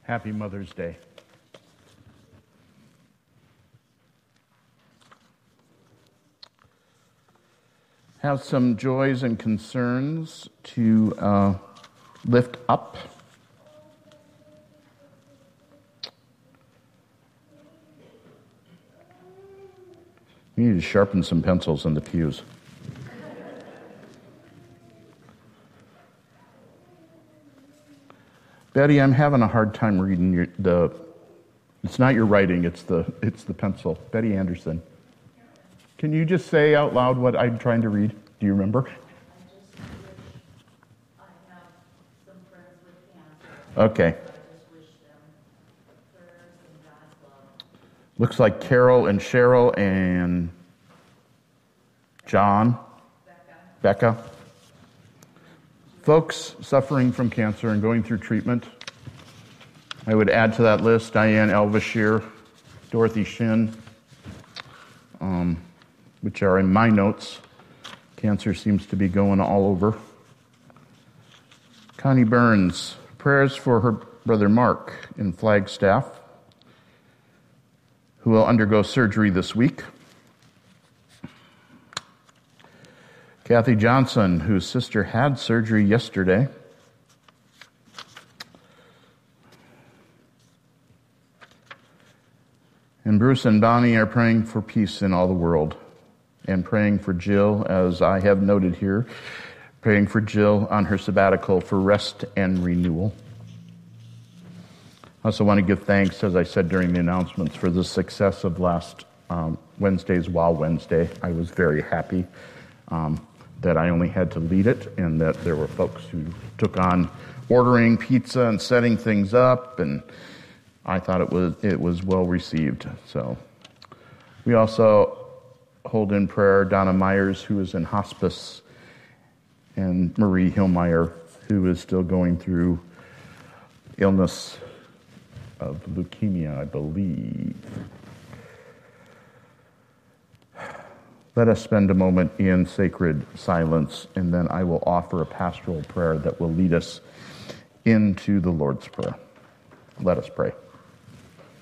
Happy Mother's Day. Have some joys and concerns to lift up. We need to sharpen some pencils in the pews. Betty, I'm having a hard time reading it's not your writing, it's the pencil. Betty Anderson. Can you just say out loud what I'm trying to read? Do you remember? I have some friends with cancer. Okay. I just wish them prayers and God's love. Looks like Carol and Cheryl and John. Becca. Folks suffering from cancer and going through treatment. I would add to that list Diane Elvashir, Dorothy Shin, which are in my notes. Cancer seems to be going all over. Connie Burns, prayers for her brother Mark in Flagstaff, who will undergo surgery this week. Kathy Johnson, whose sister had surgery yesterday. And Bruce and Bonnie are praying for peace in all the world. And praying for Jill, as I have noted here, praying for Jill on her sabbatical for rest and renewal. I also want to give thanks, as I said during the announcements, for the success of last Wednesday's Wow Wednesday. I was very happy that I only had to lead it and that there were folks who took on ordering pizza and setting things up, and I thought it was well received. So we also hold in prayer Donna Myers, who is in hospice, and Marie Hillmeyer, who is still going through illness of leukemia, I believe. Let us spend a moment in sacred silence, and then I will offer a pastoral prayer that will lead us into the Lord's Prayer. Let us pray.